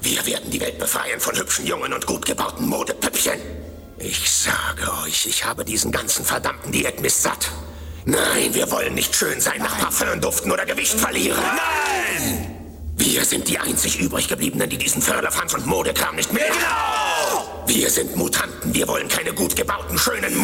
Wir werden die Welt befreien von hübschen Jungen und gut gebauten Modepüppchen. Ich sage euch, ich habe diesen ganzen verdammten Diätmist satt. Nein, wir wollen nicht schön sein, nach Parfüm duften oder Gewicht verlieren. Nein! Wir sind die einzig übrig gebliebenen, die diesen Firlefanz und Modekram nicht mehr. Genau! Wir sind Mutanten, wir wollen keine gut gebauten, schönen